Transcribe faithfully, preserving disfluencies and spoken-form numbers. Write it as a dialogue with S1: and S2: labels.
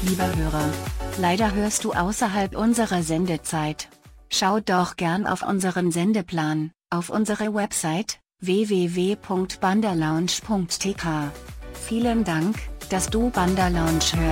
S1: Lieber Hörer, leider hörst du außerhalb unserer Sendezeit. Schau doch gern auf unseren Sendeplan, auf unsere Website w w w punkt banderlounge punkt t k. Vielen Dank, dass du Banderlounge hörst.